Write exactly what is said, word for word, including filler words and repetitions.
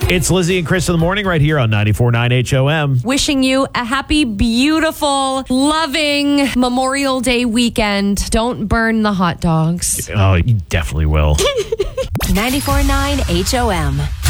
It's Lizzie and Chris in the morning right here on ninety-four point nine H O M. Wishing you a happy, beautiful, loving Memorial Day weekend. Don't burn the hot dogs. Oh, you definitely will. ninety-four point nine H O M.